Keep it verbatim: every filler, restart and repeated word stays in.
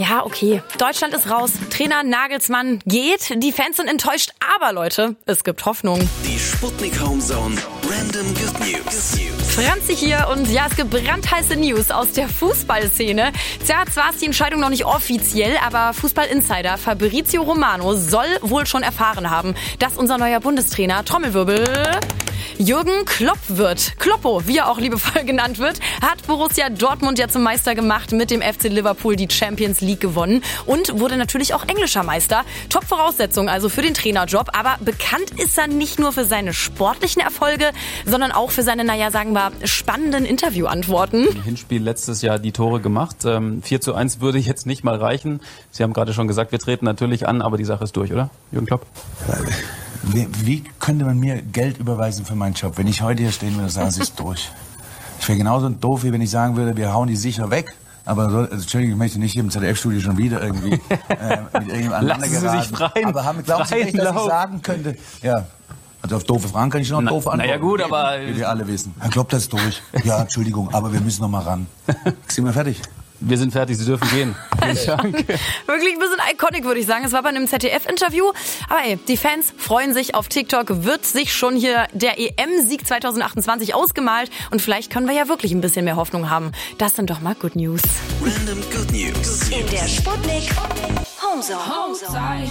Ja, okay. Deutschland ist raus. Trainer Nagelsmann geht. Die Fans sind enttäuscht. Aber Leute, es gibt Hoffnung. Die Sputnik Homezone Random Good News. Franzi hier und ja, es gibt brandheiße News aus der Fußballszene. Tja, zwar ist die Entscheidung noch nicht offiziell, aber Fußball-Insider Fabrizio Romano soll wohl schon erfahren haben, dass unser neuer Bundestrainer, Trommelwirbel, Jürgen Klopp wird. Kloppo, wie er auch liebevoll genannt wird, hat Borussia Dortmund ja zum Meister gemacht, mit dem F C Liverpool die Champions League gewonnen und wurde natürlich auch englischer Meister. Top-Voraussetzung also für den Trainerjob, aber bekannt ist er nicht nur für seine sportlichen Erfolge, sondern auch für seine, naja, sagen wir, spannenden Interviewantworten. Im Hinspiel letztes Jahr die Tore gemacht. vier zu eins würde jetzt nicht mal reichen. Sie haben gerade schon gesagt, wir treten natürlich an, aber die Sache ist durch, oder, Jürgen Klopp? Wie, wie könnte man mir Geld überweisen für meinen Job? Wenn ich heute hier stehen würde, sagen Sie es durch. Ich wäre genauso doof, wie wenn ich sagen würde, wir hauen die sicher weg. Aber so, also, Entschuldigung, ich möchte nicht hier im Z D F-Studio schon wieder irgendwie äh, mit irgendjemandem aneinander geraten. Lassen Sie sich freien, aber haben, glauben Sie nicht, dass ich sagen könnte, ja, also auf doofe Fragen kann ich noch Na, doof antworten. Naja gut, aber... Wie wir alle wissen. Herr Klopp, das ist durch. Ja, Entschuldigung, aber wir müssen noch mal ran. Sind wir fertig? Wir sind fertig, Sie dürfen gehen. Vielen Dank. Wirklich ein bisschen iconic, würde ich sagen. Es war bei einem Z D F-Interview. Aber ey, die Fans freuen sich. Auf TikTok wird sich schon hier der E M-Sieg zwanzig achtundzwanzig ausgemalt. Und vielleicht können wir ja wirklich ein bisschen mehr Hoffnung haben. Das sind doch mal Good News. Random Good News. In der Sputnik Homezone.